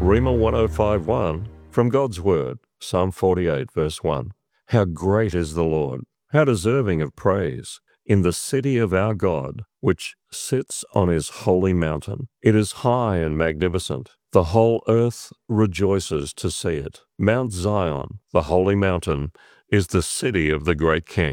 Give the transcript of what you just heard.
Rhema 105.1 from God's Word, Psalm 48, verse 1. How great is the Lord, how deserving of praise, in the city of our God, which sits on his holy mountain. It is high and magnificent. The whole earth rejoices to see it. Mount Zion, the holy mountain, is the city of the great King.